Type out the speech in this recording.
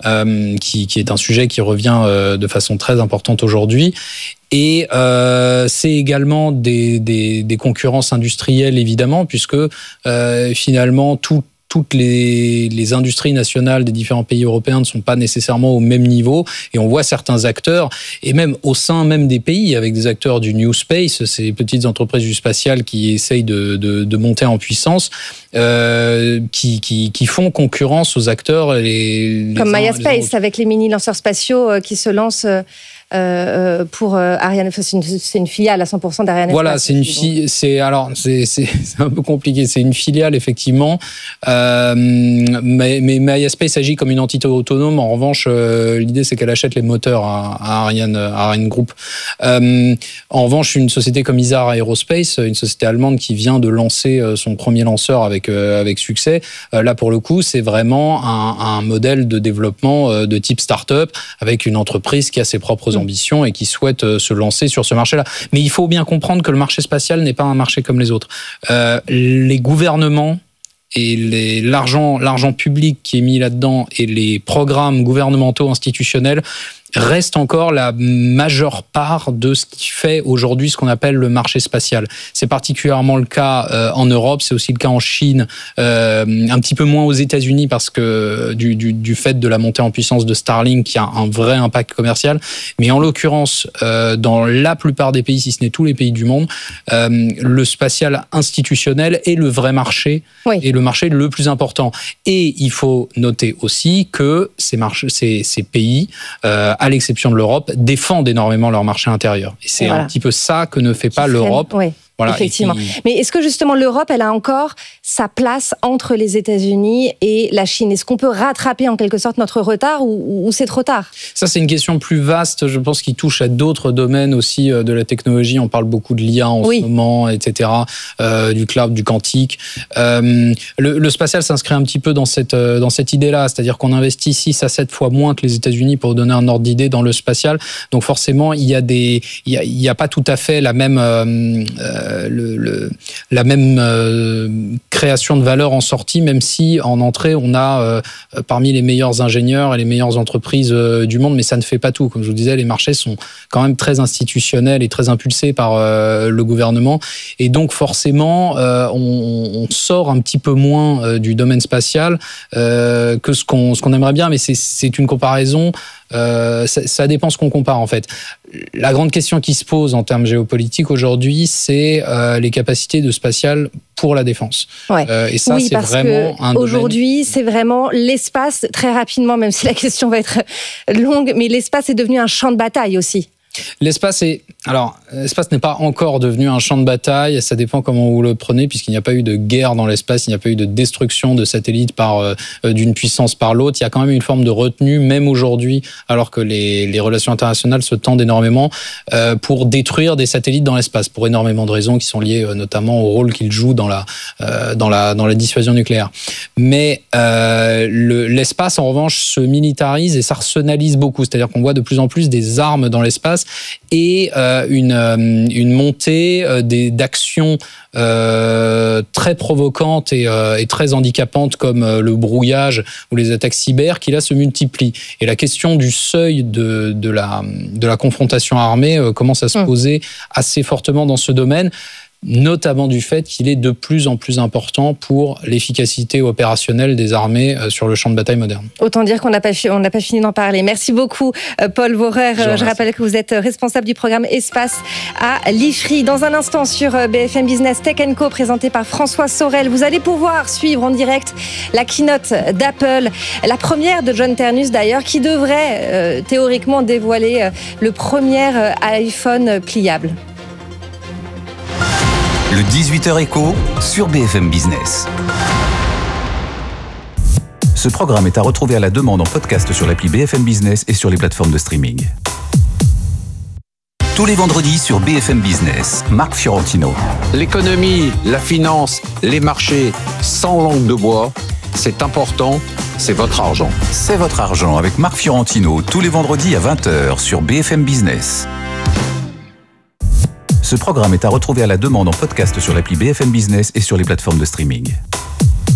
qui est un sujet qui revient de façon très importante aujourd'hui. Et c'est également des concurrences industrielles, évidemment, puisque finalement, toutes les industries nationales des différents pays européens ne sont pas nécessairement au même niveau, et on voit certains acteurs, et même au sein même des pays, avec des acteurs du New Space, ces petites entreprises du spatial qui essayent de monter en puissance, qui font concurrence aux acteurs comme Maya Space, avec les mini lanceurs spatiaux qui se lancent pour Ariane. C'est une filiale à 100% d'Ariane. Voilà, c'est un peu compliqué. C'est une filiale effectivement, mais Maya Space agit comme une entité autonome. En revanche, l'idée c'est qu'elle achète les moteurs à Ariane Group. En revanche, une société comme Isar Aerospace, une société allemande qui vient de lancer son premier lanceur avec succès. Là, pour le coup, c'est vraiment un modèle de développement de type start-up avec une entreprise qui a ses propres ambitions et qui souhaite se lancer sur ce marché-là. Mais il faut bien comprendre que le marché spatial n'est pas un marché comme les autres. Les gouvernements et l'argent public qui est mis là-dedans et les programmes gouvernementaux institutionnels reste encore la majeure part de ce qui fait aujourd'hui ce qu'on appelle le marché spatial. C'est particulièrement le cas en Europe, c'est aussi le cas en Chine, un petit peu moins aux États-Unis parce que du fait de la montée en puissance de Starlink qui a un vrai impact commercial. Mais en l'occurrence, dans la plupart des pays, si ce n'est tous les pays du monde, le spatial institutionnel est le vrai marché, et le marché le plus important. Et il faut noter aussi que ces pays, à l'exception de l'Europe, défendent énormément leur marché intérieur. Et c'est un petit peu ça que ne fait pas l'Europe. Oui. Voilà, effectivement. Mais est-ce que justement l'Europe, elle a encore sa place entre les États-Unis et la Chine ? Est-ce qu'on peut rattraper en quelque sorte notre retard ou c'est trop tard ? Ça, c'est une question plus vaste, je pense, qui touche à d'autres domaines aussi de la technologie. On parle beaucoup de l'IA en ce moment, etc., du cloud, du quantique. Le spatial s'inscrit un petit peu dans cette idée-là, c'est-à-dire qu'on investit 6 à 7 fois moins que les États-Unis pour donner un ordre d'idée dans le spatial. Donc forcément, il y a pas tout à fait la même création de valeur en sortie, même si en entrée on a parmi les meilleurs ingénieurs et les meilleures entreprises du monde, mais ça ne fait pas tout. Comme je vous disais, les marchés sont quand même très institutionnels et très impulsés par le gouvernement, et donc forcément on sort un petit peu moins du domaine spatial que ce qu'on aimerait bien, mais c'est une comparaison. Ça dépend ce qu'on compare en fait. La grande question qui se pose en termes géopolitiques aujourd'hui, c'est les capacités de spatial pour la défense. Et ça, c'est vraiment un domaine. Aujourd'hui, c'est vraiment l'espace, très rapidement, même si la question va être longue, mais l'espace est devenu un champ de bataille aussi. L'espace n'est pas encore devenu un champ de bataille, ça dépend comment vous le prenez, puisqu'il n'y a pas eu de guerre dans l'espace, il n'y a pas eu de destruction de satellites d'une puissance par l'autre. Il y a quand même une forme de retenue, même aujourd'hui, alors que les relations internationales se tendent énormément pour détruire des satellites dans l'espace, pour énormément de raisons qui sont liées notamment au rôle qu'ils jouent dans la dissuasion nucléaire. Mais l'espace, en revanche, se militarise et s'arsenalise beaucoup, c'est-à-dire qu'on voit de plus en plus des armes dans l'espace et une montée d'actions très provocantes et très handicapantes comme le brouillage ou les attaques cyber qui là se multiplient. Et la question du seuil de la confrontation armée commence à se poser assez fortement dans ce domaine, notamment du fait qu'il est de plus en plus important pour l'efficacité opérationnelle des armées sur le champ de bataille moderne. Autant dire qu'on n'a pas fini d'en parler. Merci beaucoup, Paul Vorer. Je rappelle que vous êtes responsable du programme Espace à l'IFRI. Dans un instant sur BFM Business Tech & Co, présenté par François Sorel, vous allez pouvoir suivre en direct la keynote d'Apple, la première de John Ternus d'ailleurs, qui devrait théoriquement dévoiler le premier iPhone pliable. Le 18h Écho sur BFM Business. Ce programme est à retrouver à la demande en podcast sur l'appli BFM Business et sur les plateformes de streaming. Tous les vendredis sur BFM Business, Marc Fiorentino. L'économie, la finance, les marchés, sans langue de bois, c'est important, c'est votre argent. C'est votre argent avec Marc Fiorentino, tous les vendredis à 20h sur BFM Business. Ce programme est à retrouver à la demande en podcast sur l'appli BFM Business et sur les plateformes de streaming.